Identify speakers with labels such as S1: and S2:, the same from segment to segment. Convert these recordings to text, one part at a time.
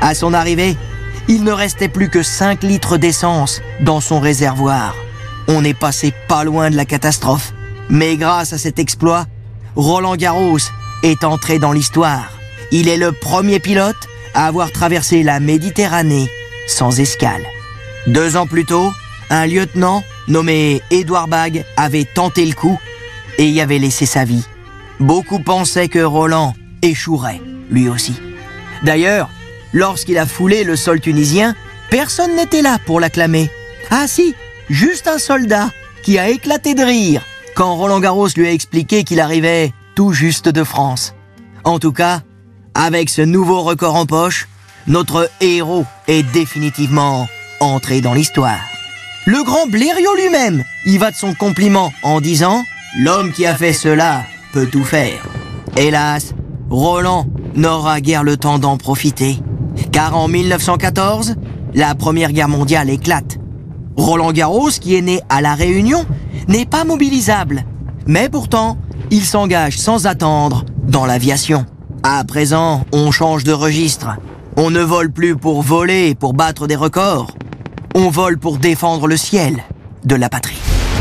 S1: À son arrivée, il ne restait plus que 5 litres d'essence dans son réservoir. On est passé pas loin de la catastrophe. Mais grâce à cet exploit, Roland Garros est entré dans l'histoire. Il est le premier pilote à avoir traversé la Méditerranée sans escale. 2 ans plus tôt, un lieutenant nommé Édouard Bague avait tenté le coup et y avait laissé sa vie. Beaucoup pensaient que Roland échouerait, lui aussi. D'ailleurs, lorsqu'il a foulé le sol tunisien, personne n'était là pour l'acclamer. Ah si, juste un soldat qui a éclaté de rire quand Roland Garros lui a expliqué qu'il arrivait tout juste de France. En tout cas, avec ce nouveau record en poche, notre héros est définitivement entré dans l'histoire. Le grand Blériot lui-même y va de son compliment en disant « L'homme qui a fait cela peut tout faire ». Hélas, Roland n'aura guère le temps d'en profiter, car en 1914, la Première Guerre mondiale éclate. Roland Garros, qui est né à La Réunion, n'est pas mobilisable, mais pourtant, il s'engage sans attendre dans l'aviation. À présent, on change de registre. On ne vole plus pour voler et pour battre des records. On vole pour défendre le ciel de la patrie.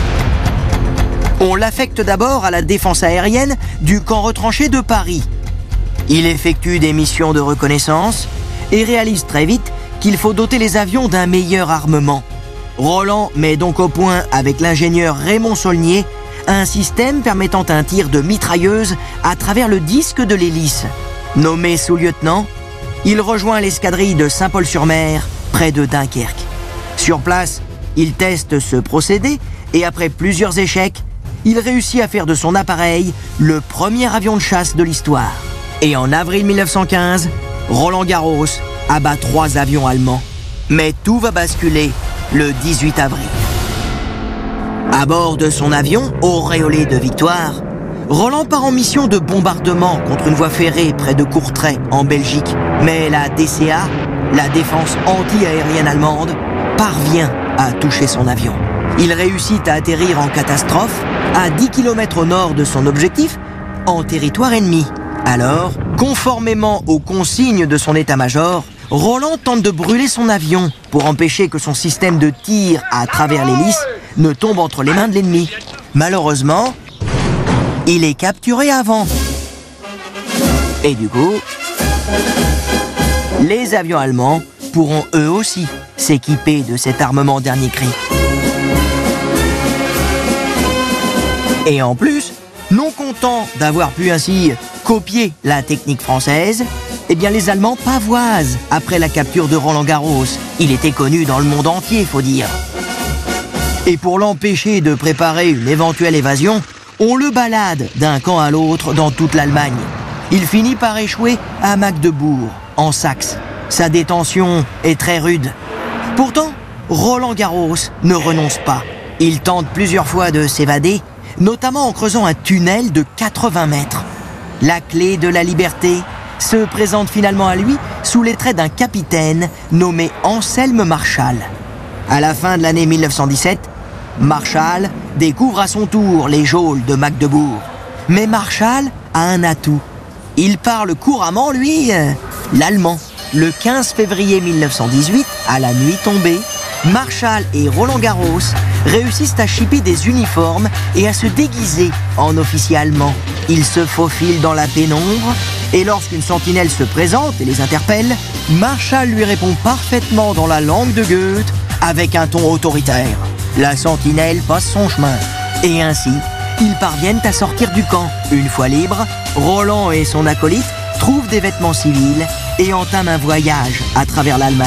S1: On l'affecte d'abord à la défense aérienne du camp retranché de Paris. Il effectue des missions de reconnaissance et réalise très vite qu'il faut doter les avions d'un meilleur armement. Roland met donc au point avec l'ingénieur Raymond Saulnier un système permettant un tir de mitrailleuse à travers le disque de l'hélice. Nommé sous-lieutenant, il rejoint l'escadrille de Saint-Paul-sur-Mer, près de Dunkerque. Sur place, il teste ce procédé et après plusieurs échecs, il réussit à faire de son appareil le premier avion de chasse de l'histoire. Et en avril 1915, Roland Garros abat 3 avions allemands. Mais tout va basculer le 18 avril. À bord de son avion, auréolé de victoire, Roland part en mission de bombardement contre une voie ferrée près de Courtrai, en Belgique. Mais la DCA, la défense anti-aérienne allemande, parvient à toucher son avion. Il réussit à atterrir en catastrophe à 10 km au nord de son objectif, en territoire ennemi. Alors, conformément aux consignes de son état-major, Roland tente de brûler son avion pour empêcher que son système de tir à travers l'hélice ne tombe entre les mains de l'ennemi. Malheureusement, il est capturé avant. Et du coup, les avions allemands pourront eux aussi s'équiper de cet armement dernier cri. Et en plus, non contents d'avoir pu ainsi copier la technique française, eh bien les Allemands pavoisent après la capture de Roland Garros. Il était connu dans le monde entier, faut dire. Et pour l'empêcher de préparer une éventuelle évasion, on le balade d'un camp à l'autre dans toute l'Allemagne. Il finit par échouer à Magdebourg, en Saxe. Sa détention est très rude. Pourtant, Roland Garros ne renonce pas. Il tente plusieurs fois de s'évader, notamment en creusant un tunnel de 80 mètres. La clé de la liberté se présente finalement à lui sous les traits d'un capitaine nommé Anselme Marschall. À la fin de l'année 1917, Marschall découvre à son tour les geôles de Magdebourg. Mais Marschall a un atout. Il parle couramment, lui, l'allemand. Le 15 février 1918, à la nuit tombée, Marschall et Roland Garros réussissent à chipper des uniformes et à se déguiser en officiers allemands. Ils se faufilent dans la pénombre et lorsqu'une sentinelle se présente et les interpelle, Marschall lui répond parfaitement dans la langue de Goethe avec un ton autoritaire. La sentinelle passe son chemin et ainsi, ils parviennent à sortir du camp. Une fois libres, Roland et son acolyte trouvent des vêtements civils et entament un voyage à travers l'Allemagne.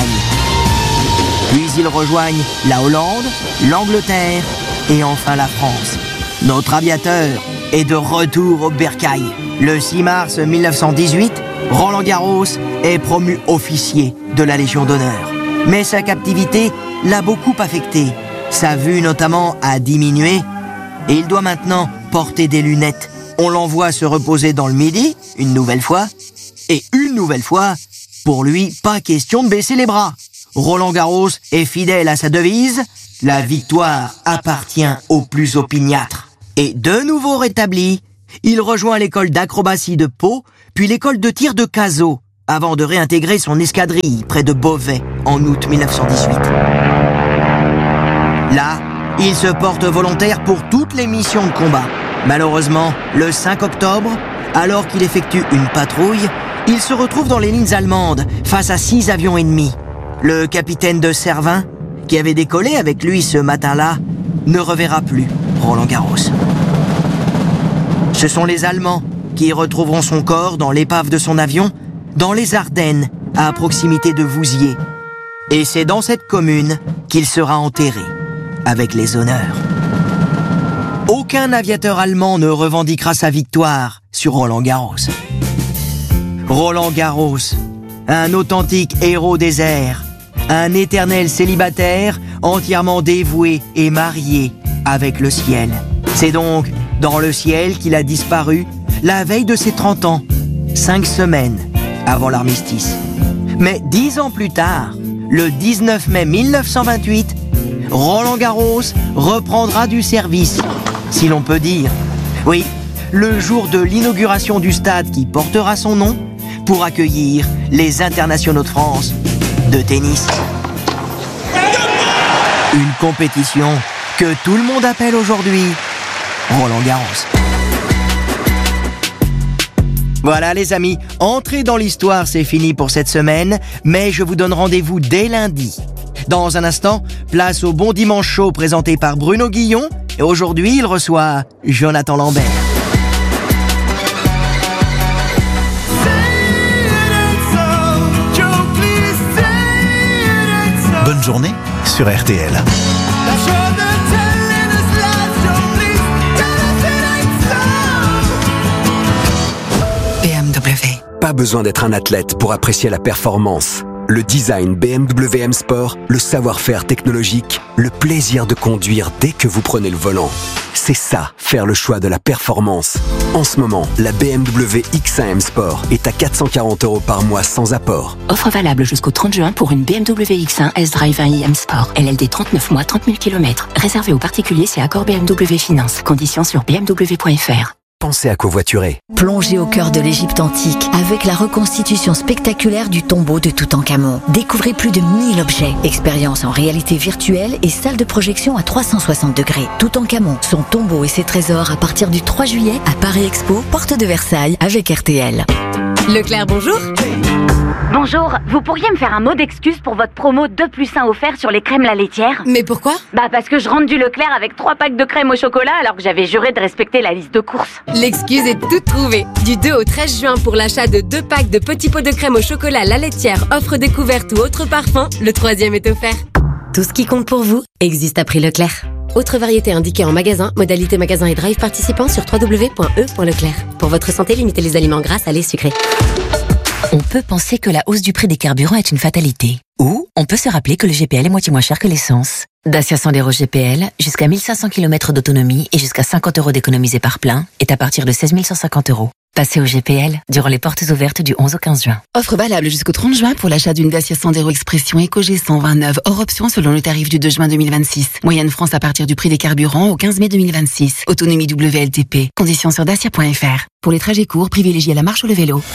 S1: Puis ils rejoignent la Hollande, l'Angleterre et enfin la France. Notre aviateur est de retour au bercail. Le 6 mars 1918, Roland Garros est promu officier de la Légion d'honneur. Mais sa captivité l'a beaucoup affecté. Sa vue notamment a diminué et il doit maintenant porter des lunettes. On l'envoie se reposer dans le Midi, une nouvelle fois. Et une nouvelle fois, pour lui, pas question de baisser les bras. Roland Garros est fidèle à sa devise « La victoire appartient aux plus opiniâtres ». Et de nouveau rétabli, il rejoint l'école d'acrobatie de Pau, puis l'école de tir de Cazaux. avant de réintégrer son escadrille près de Beauvais en août 1918. Là, il se porte volontaire pour toutes les missions de combat. Malheureusement, le 5 octobre, alors qu'il effectue une patrouille, il se retrouve dans les lignes allemandes face à 6 avions ennemis. Le capitaine de Servin, qui avait décollé avec lui ce matin-là, ne reverra plus Roland-Garros. Ce sont les Allemands qui retrouveront son corps dans l'épave de son avion, dans les Ardennes, à proximité de Vouziers. Et c'est dans cette commune qu'il sera enterré, avec les honneurs. Aucun aviateur allemand ne revendiquera sa victoire sur Roland-Garros. Roland-Garros, un authentique héros des airs, un éternel célibataire entièrement dévoué et marié avec le ciel. C'est donc dans le ciel qu'il a disparu la veille de ses 30 ans, 5 semaines avant l'armistice. Mais 10 ans plus tard, le 19 mai 1928, Roland-Garros reprendra du service, si l'on peut dire. Oui, le jour de l'inauguration du stade qui portera son nom pour accueillir les internationaux de France de tennis. Une compétition que tout le monde appelle aujourd'hui Roland-Garros. Voilà les amis, entrez dans l'histoire, c'est fini pour cette semaine, mais je vous donne rendez-vous dès lundi. Dans un instant, place au Bon Dimanche Show présenté par Bruno Guillon, et aujourd'hui il reçoit Jonathan Lambert.
S2: Bonne journée sur RTL.
S3: BMW. Pas besoin d'être un athlète pour apprécier la performance. Le design BMW M Sport, le savoir-faire technologique, le plaisir de conduire dès que vous prenez le volant. C'est ça, faire le choix de la performance. En ce moment, la BMW X1 M Sport est à 440 € par mois sans apport.
S4: Offre valable jusqu'au 30 juin pour une BMW X1 S-Drive 1i M Sport. LLD 39 mois, 30 000 km. Réservé aux particuliers, c'est accord BMW Finance. Conditions sur bmw.fr.
S3: Pensez à covoiturer.
S5: Plongez au cœur de l'Égypte antique avec la reconstitution spectaculaire du tombeau de Toutankhamon. Découvrez plus de 1000 objets, expériences en réalité virtuelle et salle de projection à 360 degrés. Toutankhamon, son tombeau et ses trésors à partir du 3 juillet à Paris Expo, porte de Versailles avec RTL.
S6: Leclerc, bonjour.
S7: Bonjour, vous pourriez me faire un mot d'excuse pour votre promo 2+1 offert sur les crèmes La Laitière ?
S6: Mais pourquoi ?
S7: Parce que je rentre du Leclerc avec 3 packs de crème au chocolat alors que j'avais juré de respecter la liste de courses.
S6: L'excuse est toute trouvée. Du 2 au 13 juin pour l'achat de 2 packs de petits pots de crème au chocolat La Laitière, offre découverte ou autre parfum, le 3e est offert.
S8: Tout ce qui compte pour vous existe à prix Leclerc. Autre variété indiquée en magasin, modalité magasin et drive participant sur www.e.leclerc. Pour votre santé, limitez les aliments gras, salés, sucrés.
S4: On peut penser que la hausse du prix des carburants est une fatalité. Ou on peut se rappeler que le GPL est moitié moins cher que l'essence. Dacia Sandero GPL, jusqu'à 1500 km d'autonomie et jusqu'à 50 € d'économisés par plein, est à partir de 16 150 €. Passez au GPL durant les portes ouvertes du 11 au 15 juin.
S9: Offre valable jusqu'au 30 juin pour l'achat d'une Dacia Sandero Expression EcoG 129, hors option selon le tarif du 2 juin 2026. Moyenne France à partir du prix des carburants au 15 mai 2026. Autonomie WLTP. Conditions sur dacia.fr. Pour les trajets courts, privilégiez la marche ou le vélo.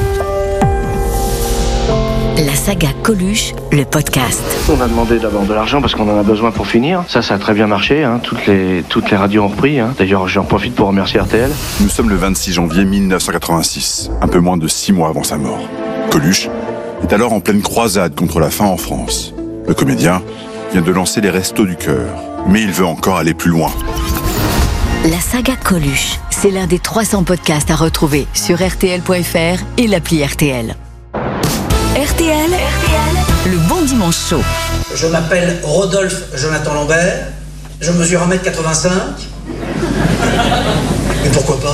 S5: La saga Coluche, le podcast.
S10: On a demandé d'abord de l'argent parce qu'on en a besoin pour finir. Ça a très bien marché. Toutes les radios ont repris. D'ailleurs, j'en profite pour remercier RTL.
S11: Nous sommes le 26 janvier 1986, un peu moins de 6 mois avant sa mort. Coluche est alors en pleine croisade contre la faim en France. Le comédien vient de lancer les Restos du Cœur, mais il veut encore aller plus loin.
S5: La saga Coluche, c'est l'un des 300 podcasts à retrouver sur RTL.fr et l'appli RTL. RTL, le Bon Dimanche Show.
S12: Je m'appelle Rodolphe Jonathan Lambert, je mesure 1m85. Et pourquoi pas ?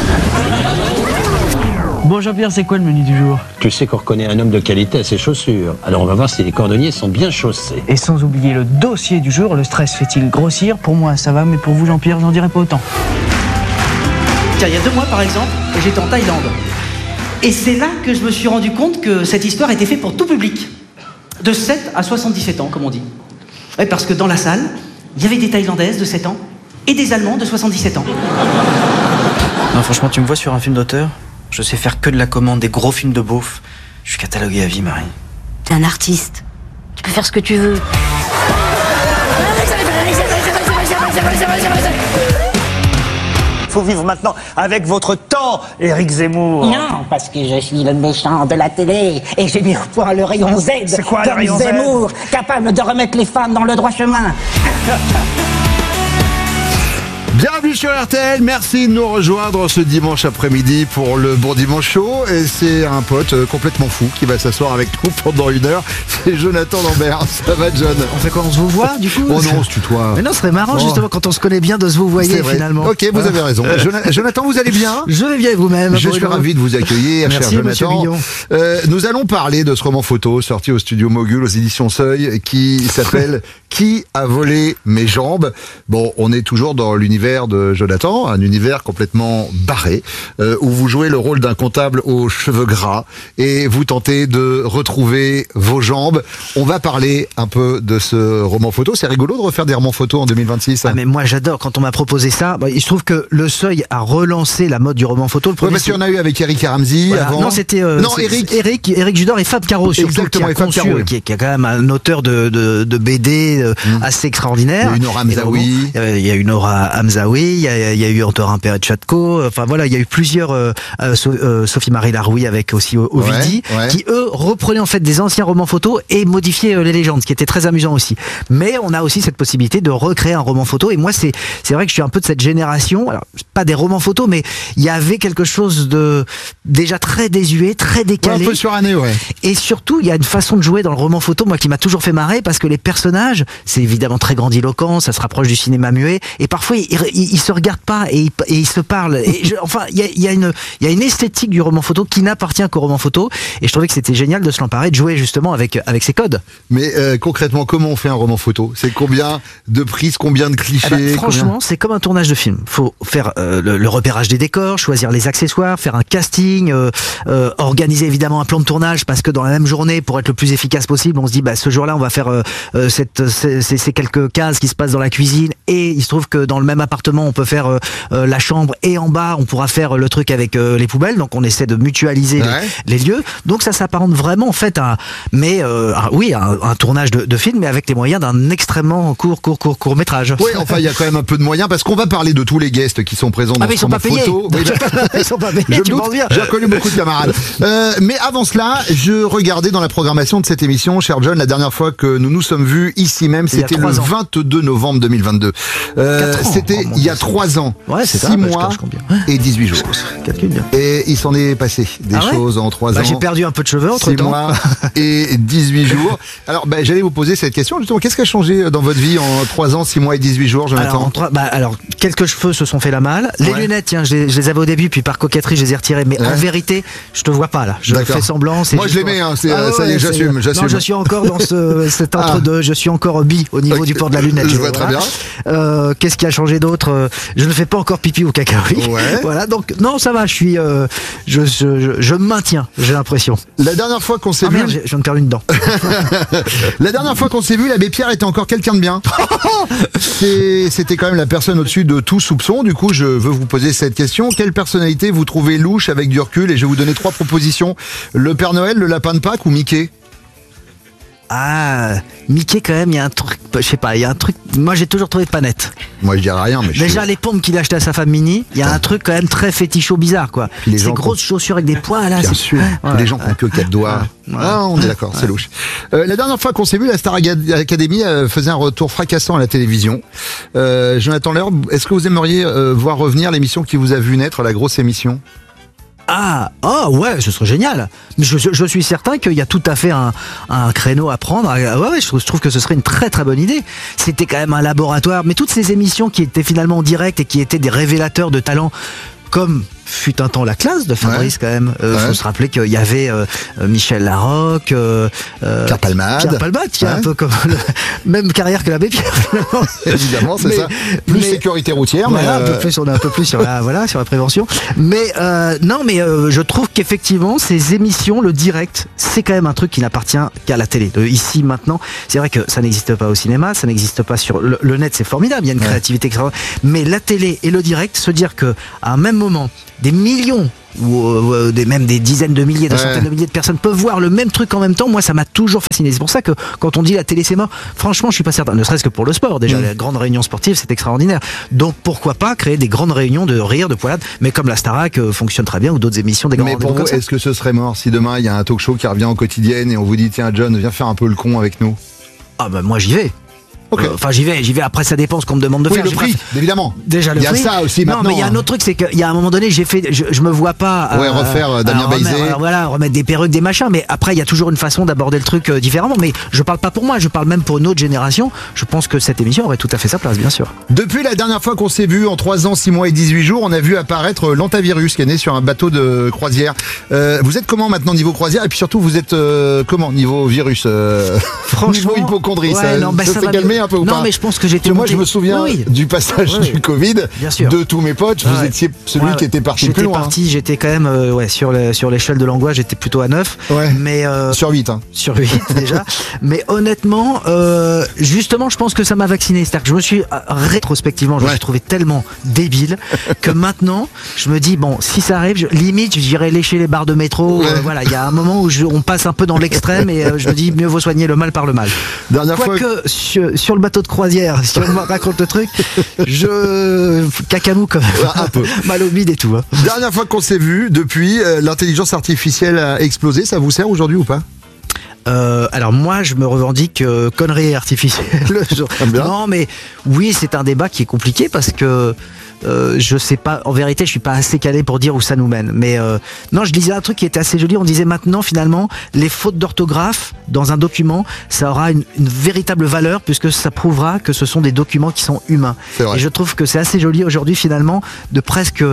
S13: Bon Jean-Pierre, c'est quoi le menu du jour ?
S14: Tu sais qu'on reconnaît un homme de qualité à ses chaussures. Alors on va voir si les cordonniers sont bien chaussés.
S13: Et sans oublier le dossier du jour, le stress fait-il grossir ? Pour moi ça va, mais pour vous Jean-Pierre, j'en dirais pas autant.
S15: Tiens, il y a 2 mois par exemple, j'étais en Thaïlande. Et c'est là que je me suis rendu compte que cette histoire était faite pour tout public. De 7 à 77 ans, comme on dit. Ouais, parce que dans la salle, il y avait des Thaïlandaises de 7 ans et des Allemands de 77 ans.
S16: Non, franchement, tu me vois sur un film d'auteur, je sais faire que de la commande, des gros films de beauf.
S15: Je suis catalogué à vie, Marie.
S7: T'es un artiste. Tu peux faire ce que tu veux.
S16: Faut vivre maintenant avec votre temps, Éric Zemmour.
S17: Non, parce que je suis le méchant de la télé et j'ai mis au point le rayon Z.
S16: C'est quoi,
S17: comme
S16: le rayon Z?
S17: Zemmour, capable de remettre les femmes dans le droit chemin.
S18: Bienvenue sur RTL, merci de nous rejoindre ce dimanche après-midi pour le Bon Dimanche Show. Et c'est un pote complètement fou qui va s'asseoir avec nous pendant 1 heure. C'est Jonathan Lambert. Ça va, John?
S15: On fait quoi? On se vous voit du coup?
S18: Oh non, on se tutoie.
S15: Mais non, ce serait marrant justement quand on se connaît bien de se vous voyer finalement.
S18: Ok, vous avez raison. Jonathan, vous allez bien?
S15: Je vais bien et vous-même?
S18: Je suis ravi de vous accueillir, cher Jonathan. Nous allons parler de ce roman photo sorti au studio Mogul aux éditions Seuil qui s'appelle Qui a volé mes jambes? Bon, on est toujours dans l'univers de Jonathan, un univers complètement barré, où vous jouez le rôle d'un comptable aux cheveux gras et vous tentez de retrouver vos jambes. On va parler un peu de ce roman photo. C'est rigolo de refaire des romans photos en 2026.
S15: Ah mais moi j'adore quand on m'a proposé ça. Il se trouve que le Seuil a relancé la mode du roman photo. Le premier,
S18: parce qu'il y en a eu avec Eric Ramsey avant.
S15: Non, c'était Eric Judor et Fab Caro surtout.
S18: Exactement,
S15: qui a conçu, qui est quand même un auteur de BD assez extraordinaire.
S18: Il y a eu Nora Hamzaoui.
S15: Il y a eu Nora Hamzaoui. Il y a eu Antorin Perret-Chatko. Enfin voilà, il y a eu plusieurs Sophie-Marie Laroui avec aussi Ovidie, qui eux reprenaient en fait des anciens romans photos et modifiaient les légendes, ce qui était très amusant aussi. Mais on a aussi cette possibilité de recréer un roman photo. Et moi, c'est vrai que je suis un peu de cette génération. Alors pas des romans photos, mais il y avait quelque chose de déjà très désuet, très décalé.
S18: Un peu suranné, ouais.
S15: Et surtout, il y a une façon de jouer dans le roman photo, moi, qui m'a toujours fait marrer, parce que les personnages, c'est évidemment très grandiloquent, ça se rapproche du cinéma muet, et parfois ils se regardent pas et ils se parlent. Et enfin, il y a une esthétique du roman photo qui n'appartient qu'au roman photo, et je trouvais que c'était génial de se l'emparer, de jouer justement avec ces codes.
S18: Mais concrètement, comment on fait un roman photo? C'est combien de prises, combien de clichés?
S15: Franchement, c'est comme un tournage de film. Faut faire le repérage des décors, choisir les accessoires, faire un casting, organiser évidemment un plan de tournage, parce que dans la même journée, pour être le plus efficace possible, on se dit ce jour-là on va faire ces quelques cases qui se passent dans la cuisine, et il se trouve que dans le même appartement on peut faire la chambre, et en bas on pourra faire le truc avec les poubelles, donc on essaie de mutualiser les lieux, donc ça s'apparente vraiment en fait à un tournage de film, mais avec les moyens d'un extrêmement court métrage.
S18: Oui, enfin il y a quand même un peu de moyens, parce qu'on va parler de tous les guests qui sont présents dans ce roman photo.
S15: Ils sont pas payés,
S18: je me doute, j'ai reconnu beaucoup de camarades. Mais avant cela, je regardais dans la programmation de cette émission, cher John, la dernière fois que nous nous sommes vus ici même, c'était le 22 novembre 2022. C'était il y a 3 ans, 6 mois et 18 jours. Et il s'en est passé des choses en 3 ans.
S15: J'ai perdu un peu de cheveux entre
S18: 6
S15: temps.
S18: mois et 18 jours. Alors, j'allais vous poser cette question, justement. Qu'est-ce qui a changé dans votre vie en 3 ans, 6 mois et 18 jours, Jonathan?
S15: Alors, quelques cheveux se sont fait la malle. Les lunettes, tiens, je les avais au début, puis par coquetterie, je les ai retirées. Mais en vérité, je te vois pas là. Je fais semblant.
S18: Moi, je les mets, ça y est, j'assume.
S15: Non, je suis encore dans cet entre-deux. Je suis encore bi au niveau du port de la lunette.
S18: Je vois très bien.
S15: Qu'est-ce qui a changé d'autre? Je ne fais pas encore pipi au cacahuète. Voilà, donc, non, ça va, je me maintiens, j'ai l'impression.
S18: La dernière fois qu'on s'est vu.
S15: Je viens de perdre une dent.
S18: La dernière fois qu'on s'est vu, l'abbé Pierre était encore quelqu'un de bien. C'était quand même la personne au-dessus de tout soupçon. Du coup, je veux vous poser cette question. Quelle personnalité vous trouvez louche avec du recul? Et je vais vous donner 3 propositions. Le Père Noël, le lapin de Pâques ou Mickey?
S15: Ah, Mickey quand même, il y a un truc, je sais pas, il y a un truc, moi j'ai toujours trouvé pas net.
S18: Moi je dirais rien, mais
S15: déjà les pompes qu'il a achetées à sa femme Minnie, il y a un truc quand même très féticho bizarre quoi. Ces grosses chaussures avec des points là.
S18: Bien sûr, les gens qui ont que 4 doigts. On est d'accord, c'est louche. La dernière fois qu'on s'est vu, la Star Academy faisait un retour fracassant à la télévision. Jonathan Lambert, est-ce que vous aimeriez voir revenir l'émission qui vous a vu naître, la grosse émission?
S15: Ouais, ce serait génial. Mais je suis certain qu'il y a tout à fait un créneau à prendre. Je trouve que ce serait une très très bonne idée. C'était quand même un laboratoire. Mais toutes ces émissions qui étaient finalement en direct et qui étaient des révélateurs de talent, comme fut un temps la classe de Fabrice quand même. Faut se rappeler qu'il y avait Michel Larocque,
S18: Pierre Palmade,
S15: qui a un peu comme même carrière que l'abbé Pierre finalement.
S18: Évidemment, c'est ça. Plus sécurité routière,
S15: on est un peu plus sur la prévention. Mais je trouve qu'effectivement ces émissions, le direct, c'est quand même un truc qui n'appartient qu'à la télé. Ici maintenant, c'est vrai que ça n'existe pas au cinéma, ça n'existe pas sur le net, c'est formidable, il y a une créativité extraordinaire. Mais la télé et le direct, se dire que à un même moment des millions même des dizaines de milliers, de centaines de milliers de personnes peuvent voir le même truc en même temps, moi ça m'a toujours fasciné. C'est pour ça que quand on dit la télé c'est mort, franchement je suis pas certain, ne serait-ce que pour le sport, déjà la grande réunion sportive c'est extraordinaire. Donc pourquoi pas créer des grandes réunions de rire, de poilade, mais comme la Starac fonctionne très bien, ou d'autres émissions des grands
S18: rendez-vous. Mais pour vous, est-ce que ce serait mort si demain il y a un talk show qui revient en quotidienne et on vous dit tiens John, viens faire un peu le con avec nous?
S15: Ah bah moi j'y vais. Okay. Enfin j'y vais. Après ça dépend ce qu'on me demande de faire.
S18: Le prix, évidemment.
S15: Déjà le prix.
S18: Il y a ça aussi maintenant.
S15: Non mais il y a un autre truc, c'est qu'il y a un moment donné, je me vois pas.
S18: Refaire Damien Baizé.
S15: Remettre des perruques, des machins. Mais après il y a toujours une façon d'aborder le truc différemment. Mais je parle pas pour moi, je parle même pour une autre génération. Je pense que cette émission aurait tout à fait sa place, bien sûr.
S18: Depuis la dernière fois qu'on s'est vu, en 3 ans, 6 mois et 18 jours, on a vu apparaître l'Antavirus qui est né sur un bateau de croisière. Vous êtes comment maintenant niveau croisière? Et puis surtout, vous êtes comment niveau virus? Franchement, niveau hypocondrie, ça s'est calmé un peu ou pas?
S15: Non mais je pense que j'étais
S18: moi je me souviens du passage du Covid de tous mes potes, vous étiez celui qui était parti plus loin.
S15: J'étais quand même sur l'échelle de l'angoisse, j'étais plutôt à 9 mais
S18: sur 8
S15: sur 8 déjà. Mais honnêtement justement je pense que ça m'a vacciné, c'est-à-dire que je me suis rétrospectivement je me suis trouvé tellement débile que maintenant je me dis bon si ça arrive limite j'irai lécher les barres de métro. Voilà, il y a un moment où on passe un peu dans l'extrême et je me dis mieux vaut soigner le mal par le mal. Quoique sur le bateau de croisière, si on me raconte le truc, cacamou comme
S18: un peu
S15: mal au bide et tout.
S18: Dernière fois qu'on s'est vu, depuis l'intelligence artificielle a explosé, ça vous sert aujourd'hui ou pas?
S15: Alors moi je me revendique connerie artificielle. Non mais oui c'est un débat qui est compliqué parce que je sais pas, en vérité je suis pas assez calé pour dire où ça nous mène, mais non, je disais un truc qui était assez joli, on disait maintenant finalement les fautes d'orthographe dans un document ça aura une véritable valeur puisque ça prouvera que ce sont des documents qui sont humains, et je trouve que c'est assez joli aujourd'hui finalement de presque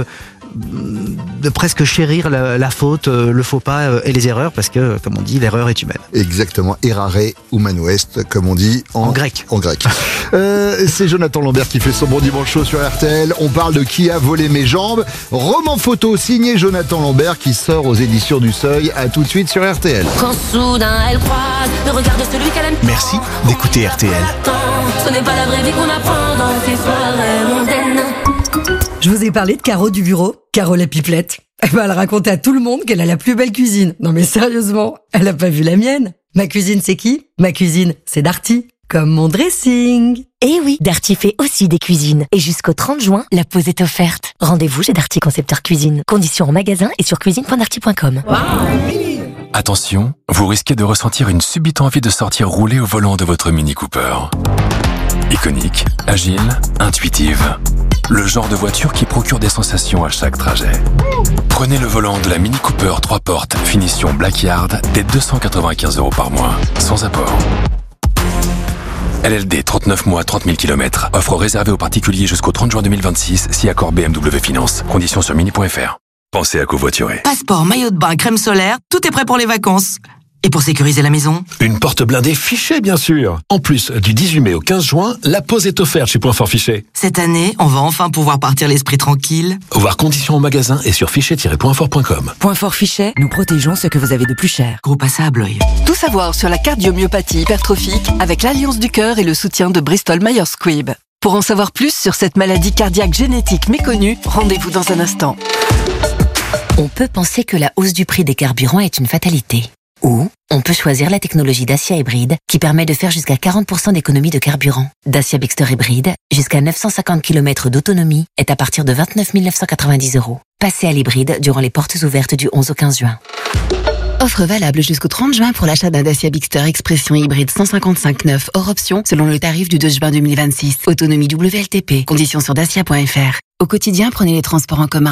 S15: chérir la faute, le faux pas et les erreurs, parce que comme on dit l'erreur est humaine.
S18: Exactement, errare humanum est, comme on dit en grec. C'est Jonathan Lambert qui fait son bon dimanche chaud sur RTL. On parle de Qui a volé mes jambes, roman photo signé Jonathan Lambert qui sort aux éditions du Seuil. À tout de suite sur RTL.
S19: Quand soudain elle croise le regard de celui qu'elle aime.
S2: Merci d'écouter RTL.
S19: Ce n'est pas la vraie vie qu'on apprend dans ces soirées mondaines.
S20: Je vous ai parlé de Caro du bureau, Caro la pipelette. Elle racontait à tout le monde qu'elle a la plus belle cuisine. Non mais sérieusement, elle a pas vu la mienne. Ma cuisine c'est qui? Ma cuisine c'est Darty, comme mon dressing.
S4: Eh oui, Darty fait aussi des cuisines. Et jusqu'au 30 juin, la pause est offerte. Rendez-vous chez Darty Concepteur Cuisine. Conditions en magasin et sur cuisine.darty.com.
S21: Attention, vous risquez de ressentir une subite envie de sortir rouler au volant de votre Mini Cooper. Iconique, agile, intuitive. Le genre de voiture qui procure des sensations à chaque trajet. Prenez le volant de la Mini Cooper 3 portes, finition Blackyard, dès 295 € par mois, sans apport. LLD 39 mois, 30 000 km. Offre réservée aux particuliers jusqu'au 30 juin 2026, si accord BMW Finance. Conditions sur mini.fr. Pensez à covoiturer.
S22: Passeport, maillot de bain, crème solaire, tout est prêt pour les vacances. Et pour sécuriser la maison?
S23: Une porte blindée Fichet, bien sûr. En plus, du 18 mai au 15 juin, la pause est offerte chez Point Fort Fichet.
S22: Cette année, on va enfin pouvoir partir l'esprit tranquille.
S23: Voir conditions au magasin et sur fichet-pointfort.com.
S24: Point Fort Fichet, nous protégeons ce que vous avez de plus cher.
S22: Groupe ASSA à Blois.
S24: Tout savoir sur la cardiomyopathie hypertrophique avec l'Alliance du Cœur et le soutien de Bristol Myers Squibb. Pour en savoir plus sur cette maladie cardiaque génétique méconnue, rendez-vous dans un instant.
S4: On peut penser que la hausse du prix des carburants est une fatalité. Ou on peut choisir la technologie Dacia Hybride qui permet de faire jusqu'à 40% d'économie de carburant. Dacia Bigster Hybride, jusqu'à 950 km d'autonomie, est à partir de 29 990 €. Passez à l'hybride durant les portes ouvertes du 11 au 15 juin.
S9: Offre valable jusqu'au 30 juin pour l'achat d'un Dacia Bigster Expression hybride 155/9 hors option selon le tarif du 2 juin 2026. Autonomie WLTP. Conditions sur dacia.fr. Au quotidien, prenez les transports en commun.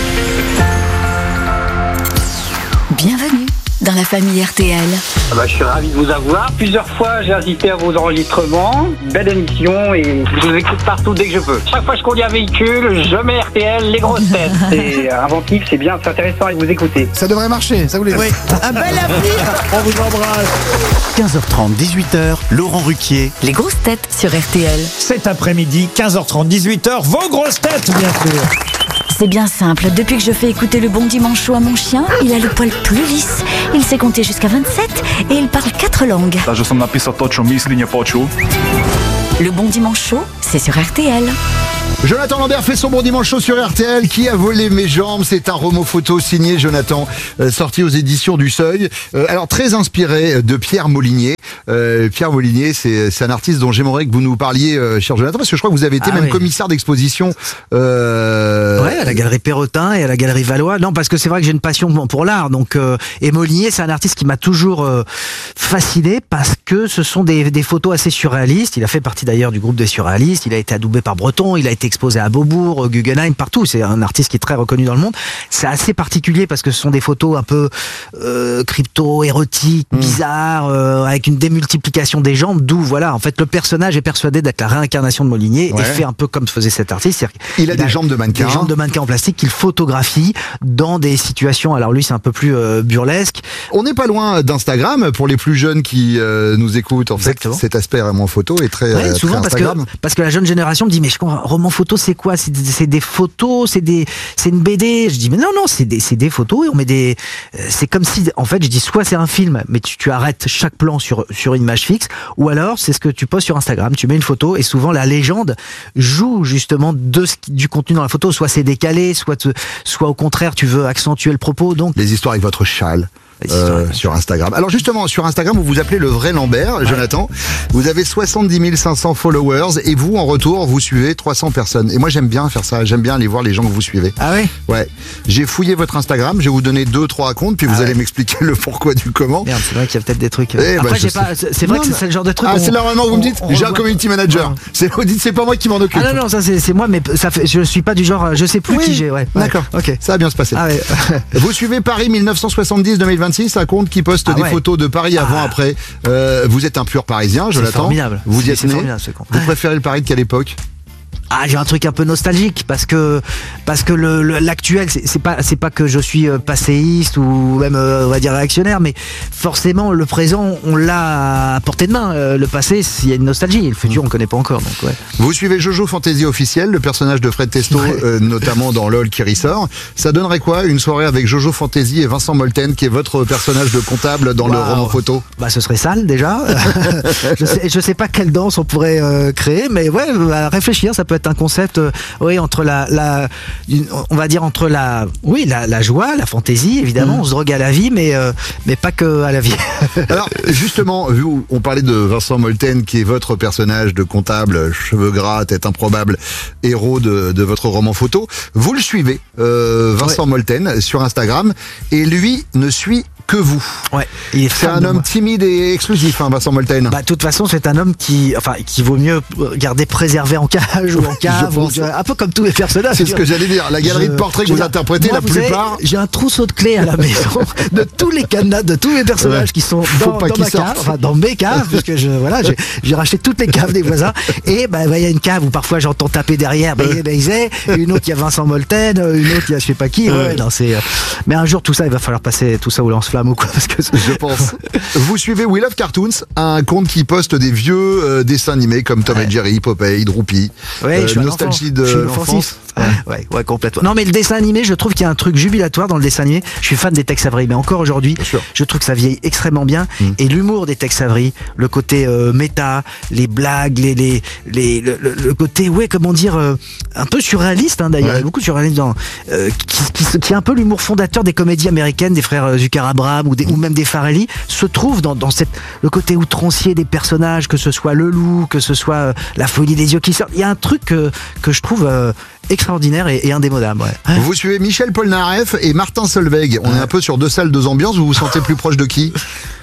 S9: Bienvenue dans la famille RTL.
S25: Je suis ravi de vous avoir. Plusieurs fois, j'ai assisté à vos enregistrements. Belle émission et je vous écoute partout dès que je peux. Chaque fois que je conduis un véhicule, je mets RTL, les grosses têtes. C'est inventif, c'est bien, c'est intéressant à vous écouter.
S18: Ça devrait marcher, ça vous les dit.
S22: Oui, un bel avenir.
S18: On vous embrasse.
S2: 15h30, 18h, Laurent Ruquier.
S20: Les grosses têtes sur RTL.
S16: Cet après-midi, 15h30, 18h, vos grosses têtes, bien sûr.
S5: C'est bien simple, depuis que je fais écouter le Bon Dimanche Chaud à mon chien, il a le poil plus lisse, il sait compter jusqu'à 27 et il parle 4 langues. Le Bon Dimanche Chaud, c'est sur RTL.
S18: Jonathan Lambert fait son bon dimanche chaud sur RTL. Qui a volé mes jambes? C'est un roman photo signé Jonathan, sorti aux éditions du Seuil. Alors très inspiré de Pierre Molinier. Pierre Molinier, c'est un artiste dont j'aimerais que vous nous parliez, cher Jonathan, parce que je crois que vous avez été commissaire d'exposition.
S1: Ouais, à la Galerie Perrotin et à la Galerie Valois. Non, parce que c'est vrai que j'ai une passion pour l'art. Donc, et Molinier, c'est un artiste qui m'a toujours fasciné parce que ce sont des photos assez surréalistes. Il a fait partie d'ailleurs du groupe des surréalistes. Il a été adoubé par Breton. Il a été exposé à Beaubourg, Guggenheim, partout. C'est un artiste qui est très reconnu dans le monde. C'est assez particulier parce que ce sont des photos un peu crypto-érotiques, bizarres, avec une démultiplication des jambes. D'où, voilà, en fait, le personnage est persuadé d'être la réincarnation de Molinier et fait un peu comme faisait cet artiste.
S18: Il a des jambes de mannequin.
S1: Des jambes de mannequin en plastique qu'il photographie dans des situations. Alors lui, c'est un peu plus burlesque.
S18: On n'est pas loin d'Instagram pour les plus jeunes qui nous écoutent. En fait, cet aspect vraiment photo est très,
S1: souvent
S18: très Instagram.
S1: parce que la jeune génération me dit mais je comprends, roman photo c'est quoi? C'est des photos, c'est une BD. Je dis mais non, c'est des photos et on met des. C'est comme si en fait je dis soit c'est un film mais tu arrêtes chaque plan sur une image fixe, ou alors c'est ce que tu postes sur Instagram. Tu mets une photo et souvent la légende joue justement du contenu dans la photo. Soit c'est décalé, soit au contraire tu veux accentuer le propos. Donc
S18: les histoires avec votre châle. Sur Instagram. Alors justement, sur Instagram, vous vous appelez le vrai Lambert, Jonathan. Vous avez 70 500 followers et vous, en retour, vous suivez 300 personnes. Et moi, j'aime bien faire ça. J'aime bien aller voir les gens que vous suivez.
S1: Ah oui?
S18: Ouais. J'ai fouillé votre Instagram. Je vais vous donner 2-3 comptes, puis vous allez m'expliquer le pourquoi du comment.
S1: Merde, c'est vrai qu'il y a peut-être des trucs. Après, c'est vrai que c'est le genre de truc.
S18: Ah, c'est normalement, vous me dites, j'ai un community manager. Vous dites, c'est pas moi qui m'en occupe.
S1: Ah non, ça c'est moi, mais ça fait, je suis pas du genre, je sais plus qui j'ai. Ouais.
S18: D'accord. Ok. Ça va bien se passer.
S1: Ah ouais.
S18: Vous suivez Paris 1970-2026, un compte qui poste des photos de Paris avant-après. Vous êtes un pur Parisien, Jonathan.
S1: C'est formidable.
S18: Vous y êtes né.
S1: Formidable, ce compte.
S18: Vous préférez le Paris de quelle époque?
S1: Ah, j'ai un truc un peu nostalgique parce que l'actuel, c'est pas que je suis passéiste ou même on va dire réactionnaire, mais forcément le présent on l'a à portée de main. Le passé, il y a une nostalgie, et le futur on connaît pas encore. Donc ouais.
S18: Vous suivez Jojo Fantasy officiel, le personnage de Fred Testo, notamment dans LOL qui ressort. Ça donnerait quoi une soirée avec Jojo Fantasy et Vincent Molten qui est votre personnage de comptable dans le roman photo?
S1: Bah ce serait sale déjà. je sais pas quelle danse on pourrait créer, mais ouais, à réfléchir, ça peut être un concept entre on va dire entre la joie, la fantaisie, évidemment, on se drogue à la vie, mais pas que à la vie.
S18: Alors justement, on parlait de Vincent Molten qui est votre personnage de comptable, cheveux gras, tête improbable, héros de votre roman photo. Vous le suivez, Vincent Molten, sur Instagram, et lui ne suit que vous.
S1: Ouais.
S18: C'est un homme timide et exclusif, Vincent Molten.
S1: Bah, de toute façon, c'est un homme qui vaut mieux garder préservé en cage ou en cave, un peu comme tous les personnages.
S18: C'est ce que j'allais dire. La galerie de portraits que vous interprétez, la plupart.
S1: J'ai un trousseau de clés à la maison de tous les cadenas, de tous les personnages qui sont dans ma cave, enfin dans mes caves, puisque j'ai racheté toutes les caves des voisins. Et il y a une cave où parfois j'entends taper derrière, une autre il y a Vincent Molten, une autre il y a je sais pas qui. Mais un jour tout ça, il va falloir passer tout ça au lance-flamme ou quoi, parce que
S18: je pense. Vous suivez We Love Cartoons, un compte qui poste des vieux dessins animés comme Tom et Jerry, Popeye, Droopy. Nostalgie de l'enfance.
S1: Ouais, complètement. Non, mais le dessin animé, je trouve qu'il y a un truc jubilatoire dans le dessin animé. Je suis fan des Tex Avery, mais encore aujourd'hui, je trouve que ça vieillit extrêmement bien. Et l'humour des Tex Avery, le côté méta, les blagues, le côté, comment dire, un peu surréaliste, d'ailleurs. Il y a beaucoup de surréalisme qui est un peu l'humour fondateur des comédies américaines, des frères Zucker Abraham ou même des Farrelly, se trouve dans le côté outrancier des personnages, que ce soit le loup, que ce soit la folie des yeux qui sortent. Il y a un truc que je trouve extraordinaire et indémodable. Ouais.
S18: Vous suivez Michel Polnareff et Martin Solveig. On est un peu sur deux salles, deux ambiances. Vous vous sentez plus proche de qui?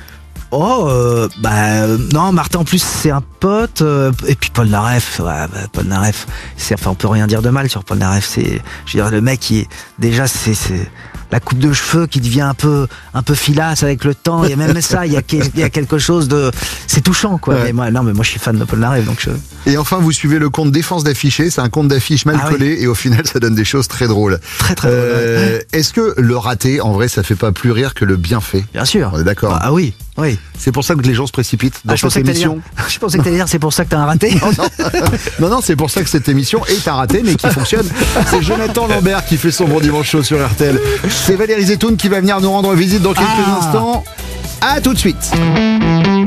S1: Non, Martin en plus c'est un pote, et puis Polnareff, Polnareff, on peut rien dire de mal sur Polnareff. Je veux dire, le mec qui est déjà c'est la coupe de cheveux qui devient un peu filasse avec le temps. Il y a même ça, il y a quelque chose de, c'est touchant quoi. Ouais. Mais moi je suis fan de Polnareff, donc
S18: Et enfin, vous suivez le compte Défense d'afficher. C'est un compte d'affiches mal collé et au final ça donne des choses très drôles.
S1: Très drôles.
S18: Est-ce que le raté, en vrai, ça fait pas plus rire que le bien fait?
S1: Bien sûr.
S18: On est d'accord.
S1: Ah oui.
S18: C'est pour ça que les gens se précipitent dans cette émission.
S1: Je pensais que t'allais dire c'est pour ça que t'as un raté.
S18: Non, c'est pour ça que cette émission est un raté, mais qui fonctionne. C'est Jonathan Lambert qui fait son bon dimanche chaud sur RTL. C'est Valérie Zetoun qui va venir nous rendre visite dans quelques instants. À tout de suite.